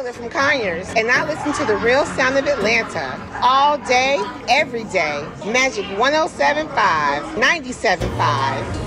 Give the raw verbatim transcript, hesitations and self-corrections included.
Skylar from Conyers, and I listen to the real sound of Atlanta all day, every day. Magic one oh seven point five, ninety-seven point five.